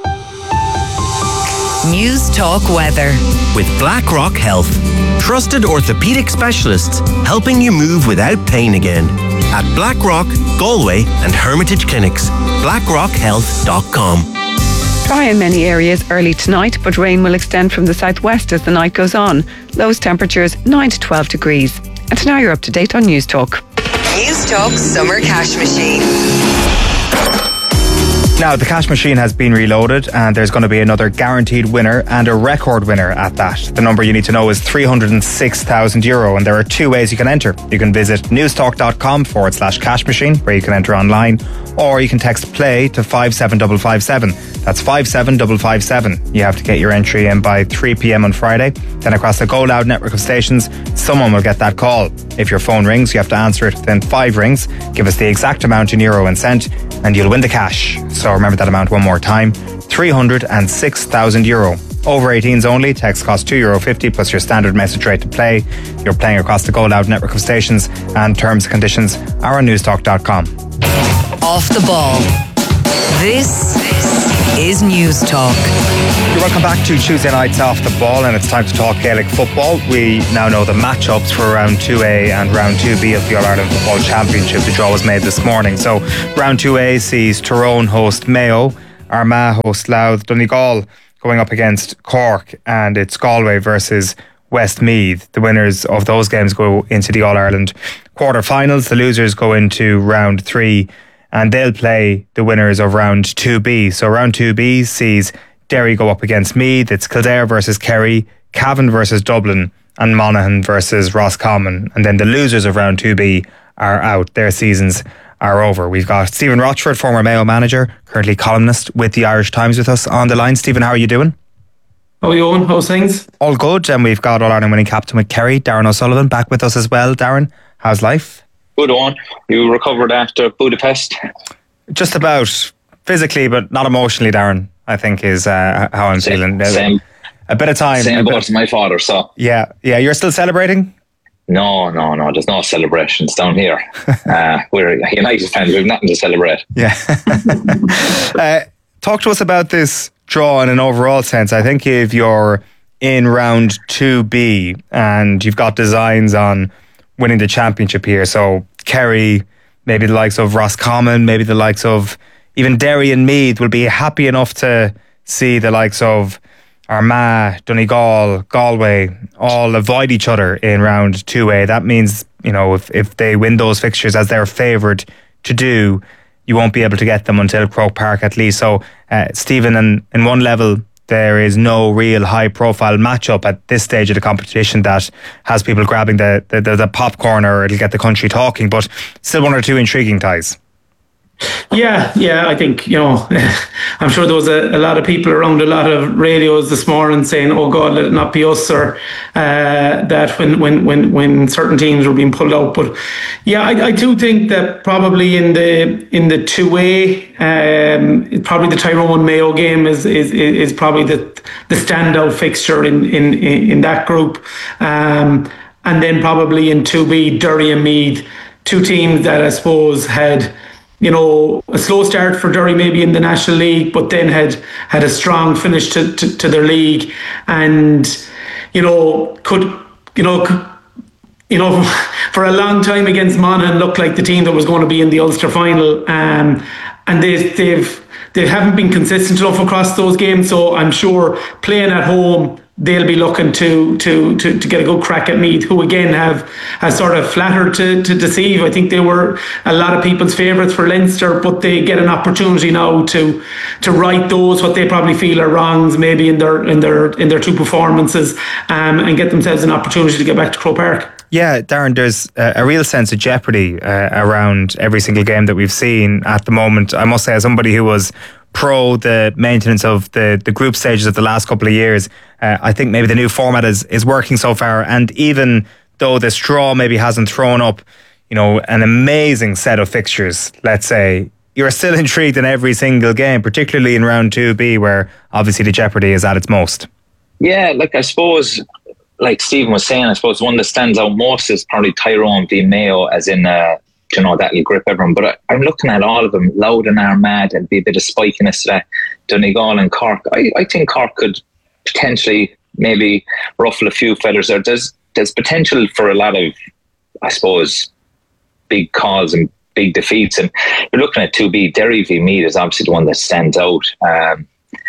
News Talk weather. With BlackRock Health. Trusted orthopaedic specialists helping you move without pain again. At BlackRock, Galway and Hermitage Clinics. blackrock health dot com. Dry in many areas early tonight, but rain will extend from the southwest as the night goes on. Lowest temperatures nine to twelve degrees. And now you're up to date on News Talk. News Talk Summer Cash Machine. Now, the cash machine has been reloaded and there's going to be another guaranteed winner and a record winner at that. The number you need to know is three hundred six thousand euro, and there are two ways you can enter. You can visit newstalk.com forward slash cash machine, where you can enter online, or you can text play to five seven five five seven. That's five seven five five seven. You have to get your entry in by three p.m. on Friday. Then across the Go Loud network of stations, someone will get that call. If your phone rings, you have to answer it within five rings. Give us the exact amount in euro and cent, and you'll win the cash. So remember that amount one more time. three hundred six thousand euro. Over eighteens only. Text costs two euro fifty plus your standard message rate to play. You're playing across the Go Loud network of stations, and terms and conditions are on newstalk dot com. Off the ball. This is News Talk. You're welcome back to Tuesday Night's Off the Ball, and it's time to talk Gaelic football. We now know the matchups for round two A and round two B of the All-Ireland Football Championship. The draw was made this morning. So round two A sees Tyrone host Mayo, Armagh host Louth, Donegal going up against Cork, and it's Galway versus Westmeath. The winners of those games go into the All-Ireland quarter-finals. The losers go into round three, and they'll play the winners of round two B. So round two B sees Derry go up against Meath. It's Kildare versus Kerry, Cavan versus Dublin, and Monaghan versus Roscommon. And then the losers of round two B are out. Their seasons are over. We've got Stephen Rochford, former Mayo manager, currently columnist with the Irish Times, with us on the line. Stephen, how are you doing? How are you on? How's things? All good. And we've got All-Ireland winning captain with Kerry, Darren O'Sullivan, back with us as well. Darren, how's life? Good on. You recovered after Budapest? Just about. Physically, but not emotionally, Darren, I think is uh, how I'm same, feeling. Same. A bit of time. Same boat as my father, so. Yeah, yeah. You're still celebrating? No, no, no. There's no celebrations down here. uh, we're United fans. We've nothing to celebrate. Yeah. uh, talk to us about this draw in an overall sense. I think if you're in round two B and you've got designs on winning the championship here, so Kerry, maybe the likes of Roscommon, maybe the likes of even Derry and Meath will be happy enough to see the likes of Armagh, Donegal, Galway all avoid each other in round two A. That means, you know, if, if they win those fixtures as they're favoured to do, you won't be able to get them until Croke Park at least. So, uh, Stephen, in, in one level, there is no real high-profile matchup at this stage of the competition that has people grabbing the, the, the, the popcorn, or it'll get the country talking, but still one or two intriguing ties. Yeah, yeah, I think, you know, I'm sure there was a, a lot of people around a lot of radios this morning saying, oh God, let it not be us, or uh, that when, when, when, when certain teams were being pulled out. But yeah, I, I do think that probably in the in the two A, um, probably the Tyrone Mayo game is is is probably the the standout fixture in in, in that group. Um, and then probably in two B, Derry and Meath, two teams that I suppose had, you know, a slow start for Derry maybe in the National League, but then had had a strong finish to, to, to their league, and, you know, could, you know, could, you know, for a long time against Monaghan looked like the team that was going to be in the Ulster final, um, and they, they've they haven't been consistent enough across those games. So I'm sure playing at home, they'll be looking to to to, to get a good crack at Meath, who again have, have sort of flattered to, to deceive. I think they were a lot of people's favourites for Leinster, but they get an opportunity now to to right those what they probably feel are wrongs maybe in their in their in their two performances, um, and get themselves an opportunity to get back to Croke Park. Yeah, Darren, there's a, a real sense of jeopardy uh, around every single game that we've seen at the moment. I must say, as somebody who was pro the maintenance of the, the group stages of the last couple of years, uh, I think maybe the new format is, is working so far. And even though the straw maybe hasn't thrown up, you know, an amazing set of fixtures, let's say, you're still intrigued in every single game, particularly in round two B, where obviously the jeopardy is at its most. Yeah, like I suppose, like Stephen was saying, I suppose one that stands out most is probably Tyrone v Mayo, as in, uh, you know, that'll grip everyone. But I, I'm looking at all of them. Louth and Armagh, there'll be a bit of spikiness to that. Donegal and Cork. I, I think Cork could potentially maybe ruffle a few feathers there. There's, there's potential for a lot of, I suppose, big calls and big defeats. And you're looking at two B, Derry v Meath is obviously the one that stands out. Um,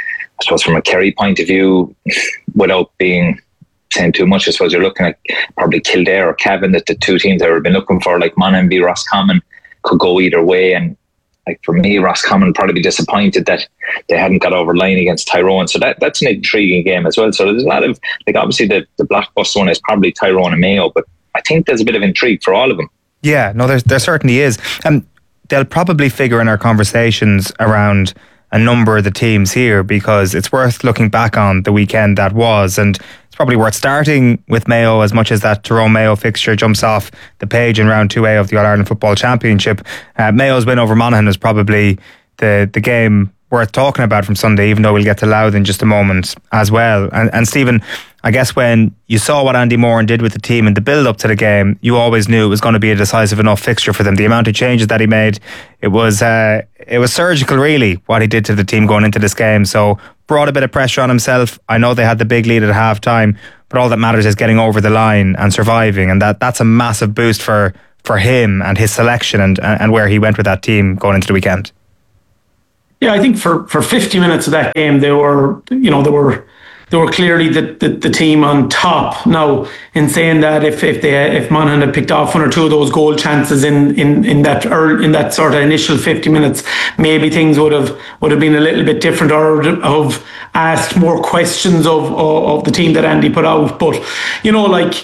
I suppose from a Kerry point of view, without being saying too much, I suppose you're looking at probably Kildare or Cavan, that the two teams that we've been looking for, like Monaghan v Roscommon, could go either way. And like for me, Roscommon would probably be disappointed that they hadn't got over line against Tyrone. So that that's an intriguing game as well. So there's a lot of, like, obviously the, the blockbuster one is probably Tyrone and Mayo, but I think there's a bit of intrigue for all of them. Yeah, no, there, there certainly is. And um, they'll probably figure in our conversations around a number of the teams here, because it's worth looking back on the weekend that was, and it's probably worth starting with Mayo as much as that Tyrone Mayo fixture jumps off the page in round two A of the All-Ireland Football Championship. Uh, Mayo's win over Monaghan is probably the, the game worth talking about from Sunday, even though we'll get to Louth in just a moment as well. And, and Stephen, I guess when you saw what Andy Moran did with the team in the build-up to the game, you always knew it was going to be a decisive enough fixture for them. The amount of changes that he made, it was uh, it was surgical, really, what he did to the team going into this game. So brought a bit of pressure on himself. I know they had the big lead at half-time, but all that matters is getting over the line and surviving, and that that's a massive boost for, for him and his selection and, and where he went with that team going into the weekend. Yeah, I think for, for fifty minutes of that game, they were, you know, they were they were clearly the, the, the team on top. Now, in saying that, if if they if Monaghan had picked off one or two of those goal chances in in in that early, in that sort of initial fifty minutes, maybe things would have would have been a little bit different, or have asked more questions of of, of the team that Andy put out. But you know, like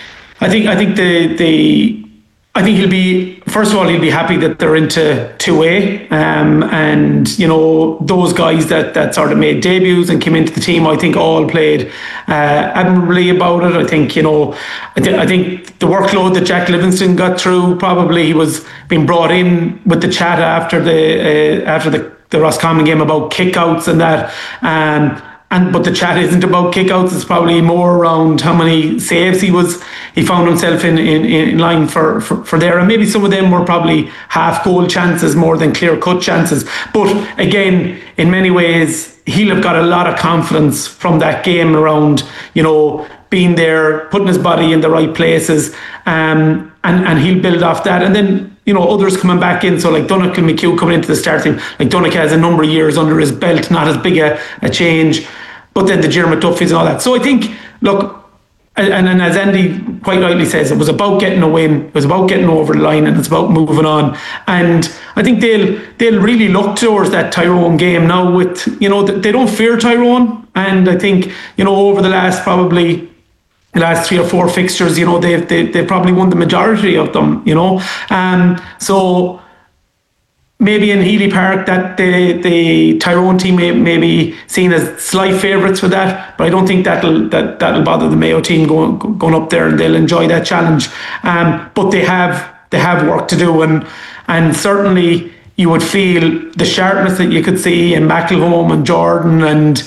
I think I think the the. I think he'll be, first of all, he'll be happy that they're into two A. Um, and, you know, those guys that, that sort of made debuts and came into the team, I think all played uh, admirably about it. I think, you know, I, th- I think the workload that Jack Livingston got through, probably he was being brought in with the chat after the uh, after the, the Roscommon game about kickouts and that. Um, And but the chat isn't about kickouts. It's probably more around how many saves he was. He found himself in in, in line for, for, for there, and maybe some of them were probably half goal chances more than clear cut chances. But again, in many ways, he'll have got a lot of confidence from that game around, you know, being there, putting his body in the right places, um, and and he'll build off that. And then, you know, others coming back in, so like Donnacha McHugh coming into the starting, like Donnacha has a number of years under his belt, not as big a, a change, but then the Jeremy Duffys and all that. So I think, look, and, and as Andy quite rightly says, it was about getting a win, it was about getting over the line, and it's about moving on. And I think they'll they'll really look towards that Tyrone game now with, you know, they don't fear Tyrone, and I think, you know, over the last probably the last three or four fixtures, you know, they've they they probably won the majority of them, you know. Um, so maybe in Healy Park that the the Tyrone team may, may be seen as slight favourites for that, but I don't think that'll that that'll bother the Mayo team going going up there, and they'll enjoy that challenge. Um, but they have they have work to do, and and certainly you would feel the sharpness that you could see in McElhone and Jordan and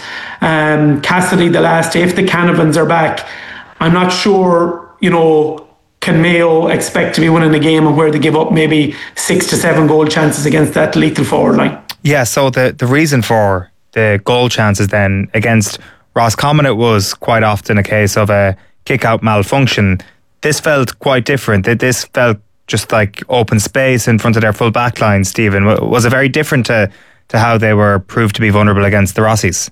um, Cassidy the last day. If the Canavans are back, I'm not sure, you know, can Mayo expect to be winning the game and where they give up maybe six to seven goal chances against that lethal forward line? Yeah, so the, the reason for the goal chances then against Roscommon, it was quite often a case of a kick-out malfunction. This felt quite different. This felt just like open space in front of their full back line, Stephen. Was it very different to, to how they were proved to be vulnerable against the Rossies?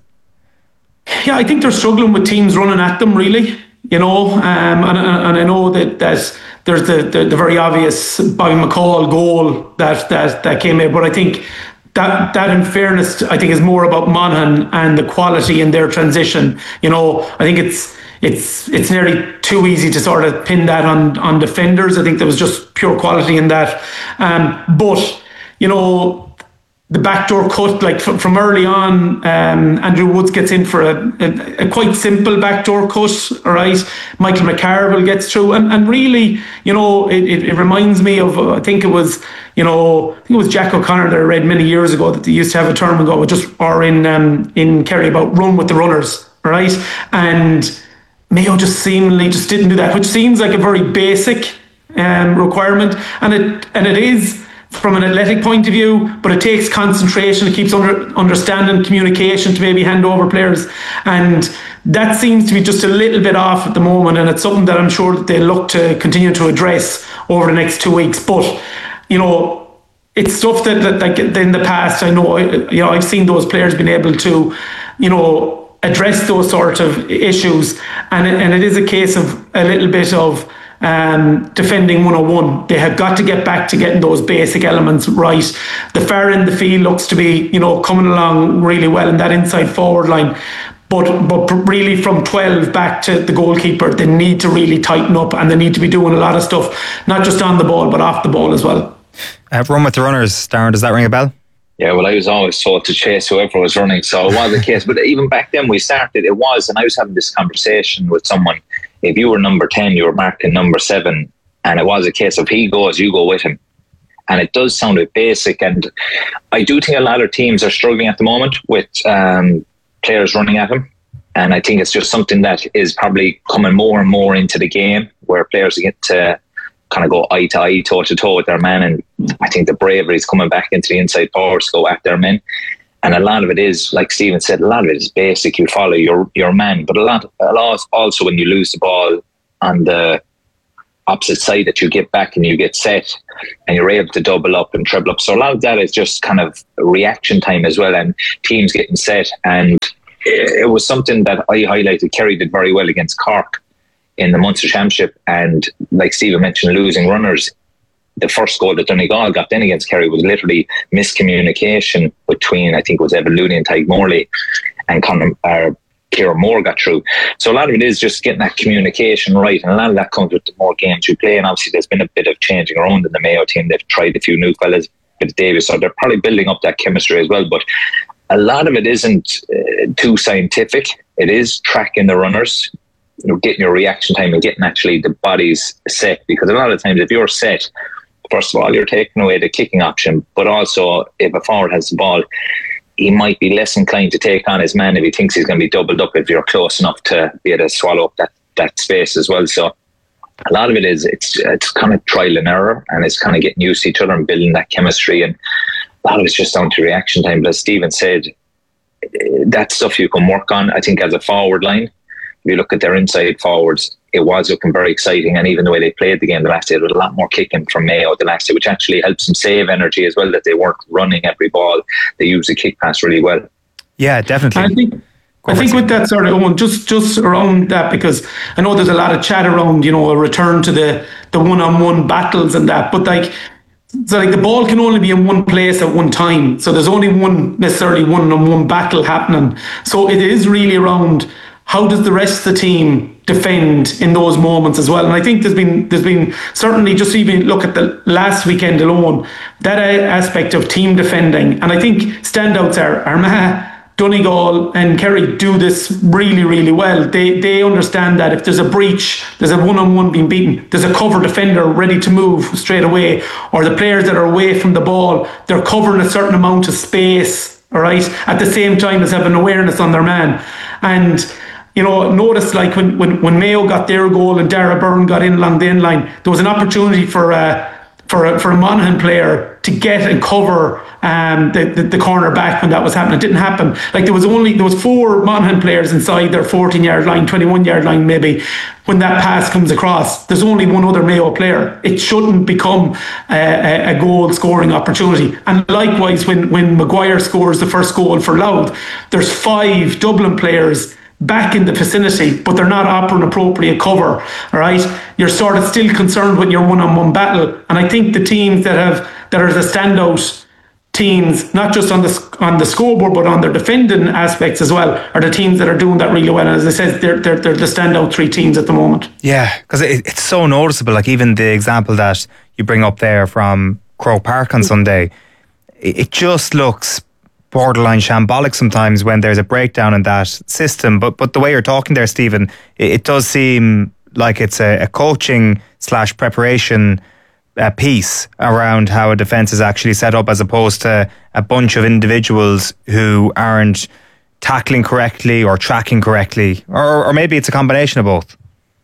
Yeah, I think they're struggling with teams running at them, really. You know, um, and, and I know that, that there's the, the, the very obvious Bobby McCall goal that, that, that came in, but I think that that in fairness, I think is more about Monaghan and the quality in their transition. You know, I think it's it's it's nearly too easy to sort of pin that on, on defenders. I think there was just pure quality in that. Um, but, you know, the backdoor cut, like from, from early on, um, Andrew Woods gets in for a, a, a quite simple backdoor cut, all right? Michael McCarville gets through, and, and really, you know, it, it, it reminds me of, uh, I think it was, you know, I think it was Jack O'Connor that I read many years ago that they used to have a term ago, just or in um, in Kerry about run with the runners, all right? And Mayo just seemingly just didn't do that, which seems like a very basic um, requirement, and it and it is from an athletic point of view, but it takes concentration, it keeps under, understanding communication to maybe hand over players, and that seems to be just a little bit off at the moment, and it's something that I'm sure that they'll look to continue to address over the next two weeks. But, you know, it's stuff that, that like in the past, I know, you know, I've seen those players being able to, you know, address those sort of issues, and it, and it is a case of a little bit of Um, defending one oh one. They have got to get back to getting those basic elements right. The far end of the field looks to be, you know, coming along really well in that inside forward line. But but really from twelve back to the goalkeeper, they need to really tighten up, and they need to be doing a lot of stuff, not just on the ball, but off the ball as well. Uh, run with the runners, Darren, does that ring a bell? Yeah, well, I was always told to chase whoever was running, so it was the case. But even back then we started, it was, and I was having this conversation with someone. If you were number ten, you were marking number seven, and it was a case of he goes, you go with him. And it does sound a bit basic, and I do think a lot of teams are struggling at the moment with um, players running at him. And I think it's just something that is probably coming more and more into the game, where players get to kind of go eye to eye, toe to toe with their man. And I think the bravery is coming back into the inside forwards to go at their men. And a lot of it is, like Stephen said, a lot of it is basic. You follow your your man, but a lot, a lot also when you lose the ball on the opposite side, that you get back and you get set and you're able to double up and treble up. So a lot of that is just kind of reaction time as well, and teams getting set. And it was something that I highlighted. Kerry did very well against Cork in the Munster Championship, and like Stephen mentioned, losing runners. The first goal that Donegal got then against Kerry was literally miscommunication between, I think it was Evan Looney and Tyke Morley, and Conor, uh, Kieran Moore got through. So a lot of it is just getting that communication right, and a lot of that comes with the more games you play. And obviously there's been a bit of changing around in the Mayo team. They've tried a few new fellas with Davis, so they're probably building up that chemistry as well. But a lot of it isn't uh, too scientific. It is tracking the runners, you know, getting your reaction time and getting actually the bodies set. Because a lot of times if you're set, first of all, you're taking away the kicking option, but also if a forward has the ball, he might be less inclined to take on his man if he thinks he's going to be doubled up if you're close enough to be able to swallow up that, that space as well. So a lot of it is, it's it's kind of trial and error, and it's kind of getting used to each other and building that chemistry. And a lot of it's just down to reaction time. But as Stephen said, that's stuff you can work on. I think as a forward line, if you look at their inside forwards, it was looking very exciting. And even the way they played the game the last day, there was a lot more kicking from Mayo the last day, which actually helps them save energy as well, that they weren't running every ball. They used the kick pass really well. Yeah, definitely. I think I think with that sort of one, just just around that, because I know there's a lot of chat around, you know, a return to the the one-on-one battles and that, but like, so like the ball can only be in one place at one time. So there's only one necessarily one-on-one battle happening. So it is really around how does the rest of the team defend in those moments as well. And I think there's been there's been certainly, just even look at the last weekend alone, that aspect of team defending. And I think standouts are Armagh, Donegal and Kerry do this really, really well. They they understand that if there's a breach, there's a one-on-one being beaten, there's a cover defender ready to move straight away, or the players that are away from the ball, they're covering a certain amount of space, all right, at the same time as having awareness on their man. And you know, notice like when, when, when Mayo got their goal and Dara Byrne got in along the end line, there was an opportunity for a, for a, for a Monaghan player to get and cover um, the, the, the corner back when that was happening. It didn't happen. Like there was only, there was four Monaghan players inside their fourteen yard line, twenty-one yard line maybe, when that pass comes across. There's only one other Mayo player. It shouldn't become a, a goal scoring opportunity. And likewise, when, when Maguire scores the first goal for Louth, there's five Dublin players back in the vicinity, but they're not offering appropriate cover. All right, you're sort of still concerned with your one-on-one battle, and I think the teams that have that are the standout teams, not just on the on the scoreboard but on their defending aspects as well, are the teams that are doing that really well. And as I said, they're they're, they're the standout three teams at the moment. Yeah, because it, it's so noticeable. Like even the example that you bring up there from Croke Park on Sunday, it, it just looks borderline shambolic sometimes when there's a breakdown in that system. But but the way you're talking there, Stephen, it, it does seem like it's a, a coaching slash preparation uh, piece around how a defence is actually set up, as opposed to a bunch of individuals who aren't tackling correctly or tracking correctly, or or maybe it's a combination of both.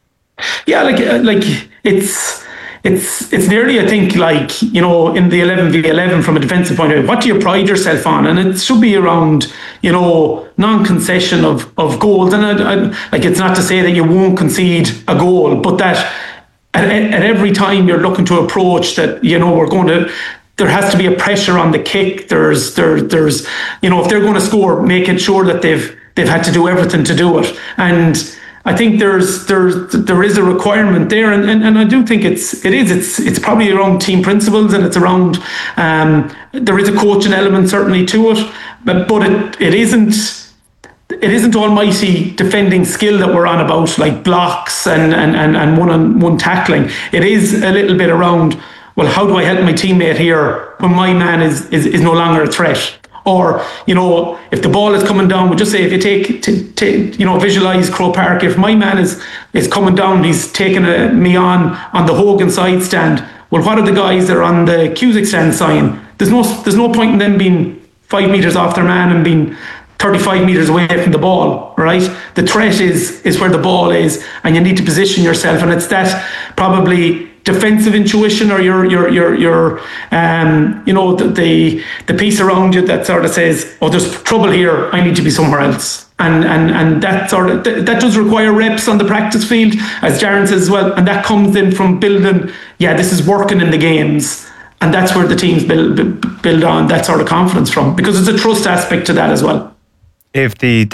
Yeah, like like it's. It's it's nearly, I think, like, you know, in the eleven v eleven from a defensive point of view, what do you pride yourself on? And it should be around, you know, non-concession of, of goals. And I, I, like, it's not to say that you won't concede a goal, but that at, at every time you're looking to approach that, you know, we're going to, there has to be a pressure on the kick. There's, there, there's, you know, if they're going to score, making sure that they've they've had to do everything to do it. And I think there's there's there is a requirement there, and, and, and I do think it's it is it's it's probably around team principles, and it's around um, there is a coaching element certainly to it, but but it, it isn't it isn't almighty defending skill that we're on about, like blocks and and and, and one on one tackling. It is a little bit around well, how do I help my teammate here when my man is, is, is no longer a threat? Or, you know, if the ball is coming down, we'll just say if you take, t- t- you know, visualise Croke Park, if my man is, is coming down, he's taking a, me on on the Hogan side stand, well, what are the guys that are on the Cusick stand sign? There's no, there's no point in them being five metres off their man and being thirty-five metres away from the ball, right? The threat is is where the ball is, and you need to position yourself, and it's that probably defensive intuition, or your your your your um you know the, the the piece around you that sort of says, oh, there's trouble here, I need to be somewhere else. And and and that sort of th- that does require reps on the practice field, as Jaron says as well, and that comes in from building, yeah, this is working in the games, and that's where the teams build build on that sort of confidence from, because there's a trust aspect to that as well. If the